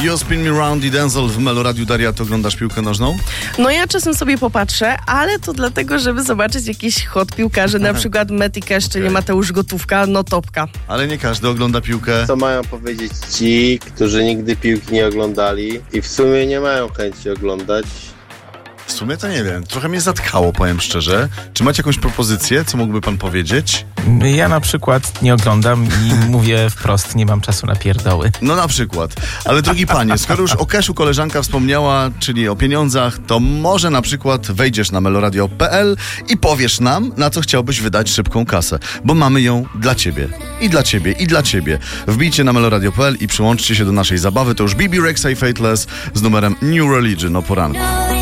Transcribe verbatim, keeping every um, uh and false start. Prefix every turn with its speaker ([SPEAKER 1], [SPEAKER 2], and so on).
[SPEAKER 1] You Spin Me Round i Denzel w Meloradiu. Daria, to oglądasz piłkę nożną?
[SPEAKER 2] No ja czasem sobie popatrzę, ale to dlatego, żeby zobaczyć jakiś hot piłkarzy, na przykład Meti Cash, czyli
[SPEAKER 1] Okay.
[SPEAKER 2] Mateusz Gotówka, no topka.
[SPEAKER 1] Ale nie każdy ogląda piłkę.
[SPEAKER 3] Co mają powiedzieć ci, którzy nigdy piłki nie oglądali i w sumie nie mają chęci oglądać?
[SPEAKER 1] W sumie to nie wiem. Trochę mnie zatkało, powiem szczerze. Czy macie jakąś propozycję, co mógłby pan powiedzieć?
[SPEAKER 4] Ja na przykład nie oglądam i mówię wprost, nie mam czasu na pierdoły.
[SPEAKER 1] No na przykład. Ale drogi panie, skoro już o cashu koleżanka wspomniała, czyli o pieniądzach, to może na przykład wejdziesz na meloradio kropka p l i powiesz nam, na co chciałbyś wydać szybką kasę. Bo mamy ją dla ciebie. I dla ciebie, i dla ciebie. Wbijcie na meloradio kropka p l i przyłączcie się do naszej zabawy. To już B B Rexha i Fateless z numerem New Religion o poranku.